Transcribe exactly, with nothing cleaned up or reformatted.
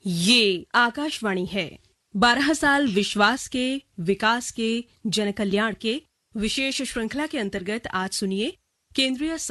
ये आकाशवाणी है। बारह साल विश्वास के, विकास के, जनकल्याण के विशेष श्रृंखला के अंतर्गत आज सुनिए केंद्रीय